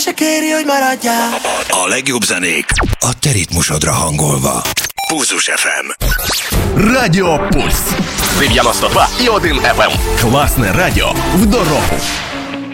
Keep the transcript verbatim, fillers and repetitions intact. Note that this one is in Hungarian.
Se kéri, hogy maradjál. A legjobb zenék a te ritmusodra hangolva. Pulzus ef em. Радио Пульс. девяносто два и один эф эм. Классное радио в дорогу.